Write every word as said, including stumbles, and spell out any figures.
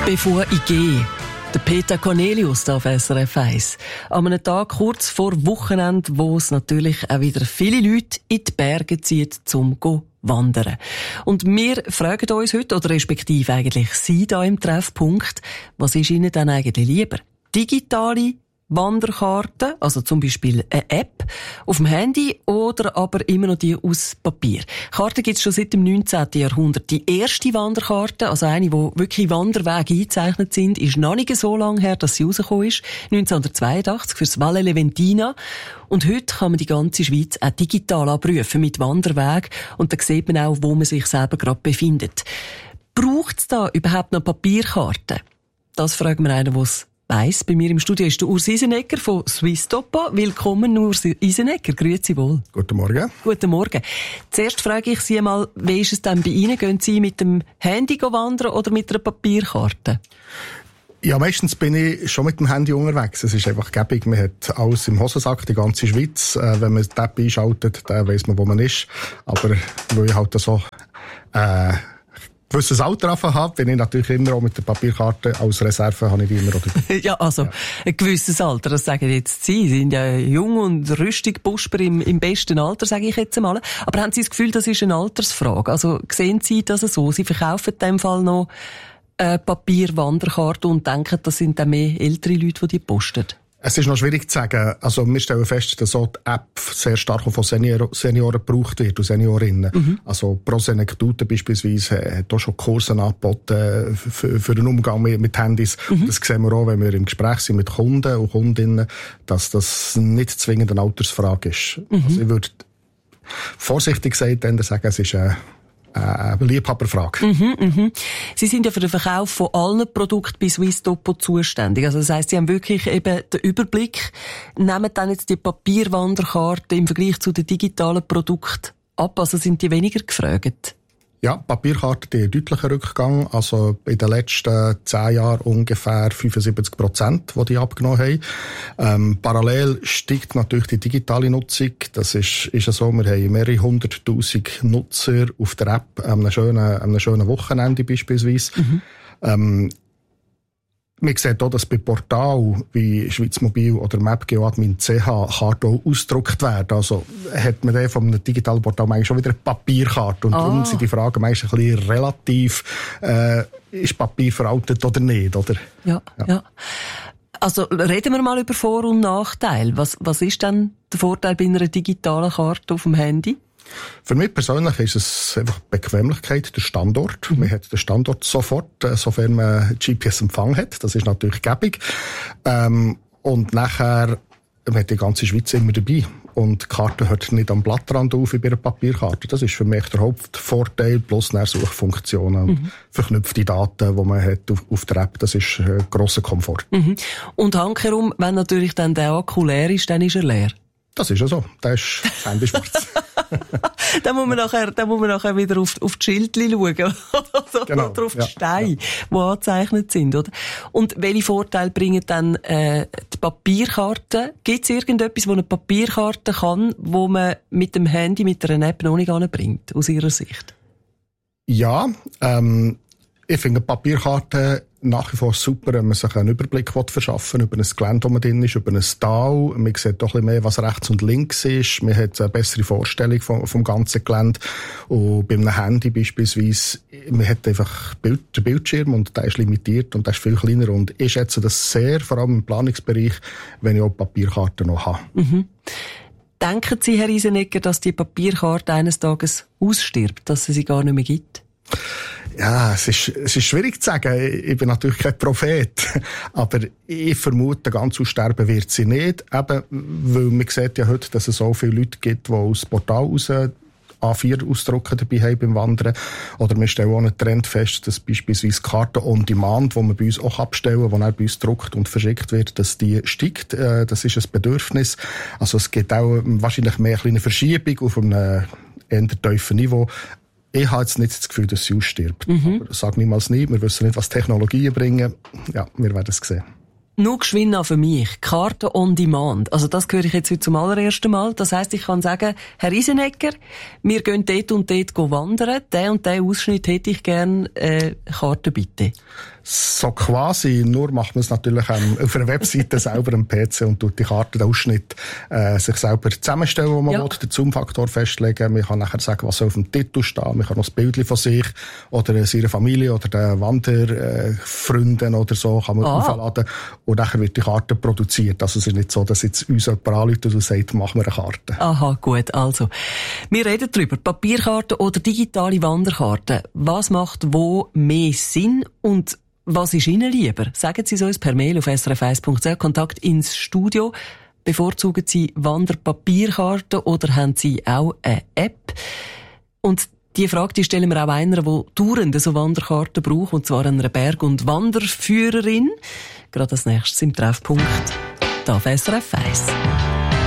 Bevor ich gehe, der Peter Cornelius auf S R F eins. An einem Tag kurz vor Wochenende, wo es natürlich auch wieder viele Leute in die Berge zieht, zum go wandern. Und wir fragen uns heute, oder respektive eigentlich Sie da im Treffpunkt, was ist Ihnen denn eigentlich lieber? Digitale Wanderkarten, also zum Beispiel eine App auf dem Handy oder aber immer noch die aus Papier. Karten gibt es schon seit dem neunzehnten Jahrhundert. Die erste Wanderkarte, also eine, wo wirklich Wanderwege eingezeichnet sind, ist noch nicht so lange her, dass sie rausgekommen ist. neunzehnhundertzweiundachtzig fürs Valle Leventina. Und heute kann man die ganze Schweiz auch digital abrufen mit Wanderwegen. Und da sieht man auch, wo man sich selber gerade befindet. Braucht es da überhaupt noch Papierkarten? Das fragen wir einen, der es weiss. Bei mir im Studio ist der Urs Isenegger von Swisstopo. Willkommen, Urs Isenegger. Grüezi wohl. Guten Morgen. Guten Morgen. Zuerst frage ich Sie einmal, wie ist es denn bei Ihnen? Gehen Sie mit dem Handy wandern oder mit einer Papierkarte? Ja, meistens bin ich schon mit dem Handy unterwegs. Es ist einfach gäbig. Man hat alles im Hosensack, die ganze Schweiz. Äh, wenn man die App einschaltet, dann weiss man, wo man ist. Aber weil ich halt so äh, gewisses Alter angefangen habe, bin ich natürlich immer auch mit der Papierkarte als Reserve, habe ich die immer dabei. Ja, also, ein gewisses Alter, das sagen jetzt Sie. Sie sind ja jung und rüstig, Busper im, im besten Alter, sage ich jetzt einmal. Aber haben Sie das Gefühl, das ist eine Altersfrage? Also, sehen Sie das so? Sie verkaufen in dem Fall noch eine Papierwanderkarte und denken, das sind dann mehr ältere Leute, die die posten? Es ist noch schwierig zu sagen. Also, wir stellen fest, dass so die App sehr stark von Senior- Senioren gebraucht wird und Seniorinnen. Mhm. Also, Pro Senectute beispielsweise hat auch schon Kurse angeboten für, für den Umgang mit, mit Handys. Mhm. Das sehen wir auch, wenn wir im Gespräch sind mit Kunden und Kundinnen, dass das nicht zwingend eine Altersfrage ist. Mhm. Also, ich würde vorsichtig gesagt dann sagen, es ist eine eine Liebhaberfrage. Mhm, mhm. Sie sind ja für den Verkauf von allen Produkten bei Swisstopo zuständig. Also das heisst, Sie haben wirklich eben den Überblick. Nehmen dann jetzt die Papierwanderkarte im Vergleich zu den digitalen Produkten ab? Also sind die weniger gefragt? Ja, Papierkarten, die haben deutlichen Rückgang. Also in den letzten zehn Jahren ungefähr fünfundsiebzig Prozent, die die abgenommen haben. Ähm, parallel steigt natürlich die digitale Nutzung. Das ist, ist ja so, wir haben mehrere hunderttausend Nutzer auf der App, an einem schönen, an einem schönen Wochenende beispielsweise. Mhm. Ähm, Man sieht auch, dass bei Portalen wie Schweizmobil oder mapgeoadmin punkt c h Karten auch ausgedruckt werden. Also hat man dann von einem digitalen Portal eigentlich schon wieder eine Papierkarte. Und ah. darum sind die Fragen meistens ein bisschen relativ, äh, ist Papier veraltet oder nicht, oder? Ja, ja, ja. Also reden wir mal über Vor- und Nachteile. Was, was ist denn der Vorteil bei einer digitalen Karte auf dem Handy? Für mich persönlich ist es einfach Bequemlichkeit, der Standort. Mhm. Man hat den Standort sofort, sofern man G P S-Empfang hat. Das ist natürlich gäbig. Ähm, und nachher, man hat die ganze Schweiz immer dabei. Und die Karte hört nicht am Blattrand auf wie bei einer Papierkarte. Das ist für mich der Hauptvorteil, plus eine Suchfunktionen, mhm. verknüpfte Daten, die man hat auf, auf der App. Das ist ein grosser Komfort. Mhm. Und handherum, wenn natürlich dann der Akku leer ist, dann ist er leer. Das ist ja so. Der ist Handy schwarz. Dann muss man nachher, dann muss man nachher wieder auf, auf die Schildchen schauen. Also, genau, oder auf die ja, Steine, ja. die angezeichnet sind, oder? Und welche Vorteile bringen dann, äh, die Papierkarten? Gibt es irgendetwas, wo eine Papierkarte kann, wo man mit dem Handy, mit einer App noch nicht anbringt, aus Ihrer Sicht? Ja, ähm, ich finde Papierkarten nach wie vor super, wenn man sich einen Überblick verschaffen will über ein Gelände, wo man drin ist, über ein Tal. Man sieht doch ein bisschen mehr, was rechts und links ist. Man hat eine bessere Vorstellung vom, vom ganzen Gelände. Und bei einem Handy beispielsweise, man hat einfach Bild, den Bildschirm und der ist limitiert und der ist viel kleiner. Und ich schätze das sehr, vor allem im Planungsbereich, wenn ich auch Papierkarten noch habe. Mhm. Denken Sie, Herr Isenegger, dass die Papierkarte eines Tages ausstirbt, dass es sie gar nicht mehr gibt? Ja, es ist, es ist schwierig zu sagen. Ich bin natürlich kein Prophet. Aber ich vermute, ganz aussterben wird sie nicht. Eben, weil man sieht ja heute, dass es so viele Leute gibt, die aus Portal raus A vier Ausdrucken dabei haben beim Wandern. Oder wir stellen auch einen Trend fest, dass beispielsweise Karten on Demand, die man bei uns auch abstellen, die auch bei uns gedruckt und verschickt wird, dass die steigt. Das ist ein Bedürfnis. Also es gibt auch wahrscheinlich mehr eine Verschiebung auf einem eher tiefen Niveau. Ich habe jetzt nicht das Gefühl, dass sie ausstirbt. Mhm. Aber sag niemals nie. Wir wissen nicht, was Technologien bringen. Ja, wir werden es sehen. Nur geschwind für mich. Karte on Demand. Also das höre ich jetzt heute zum allerersten Mal. Das heisst, ich kann sagen, Herr Isenecker, wir gehen dort und dort wandern. Den und den Ausschnitt hätte ich gern, äh, Karte bitte. So quasi, nur macht man es natürlich ähm, auf einer Webseite selber am P C und tut die Karte, den Ausschnitt, äh, sich selber zusammenstellen, wo man ja. will, den Zoom-Faktor festlegen. Man kann nachher sagen, was soll auf dem Titel stehen. Man kann noch ein Bild von sich oder seiner Familie oder den Wanderfreunden äh, oder so kann man ah. aufladen. Und nachher wird die Karte produziert. Also es ist nicht so, dass jetzt uns jemand anruft und sagt, machen wir eine Karte. Aha, gut. Also, wir reden darüber. Papierkarte oder digitale Wanderkarte. Was macht wo mehr Sinn und was ist Ihnen lieber? Sagen Sie es uns per Mail auf s r f eins punkt c h. Kontakt ins Studio. Bevorzugen Sie Wanderpapierkarten oder haben Sie auch eine App? Und die Frage, die stellen wir auch einer, der dauernd so Wanderkarten braucht, und zwar einer Berg- und Wanderführerin. Gerade als nächstes im Treffpunkt. Da auf S R F eins.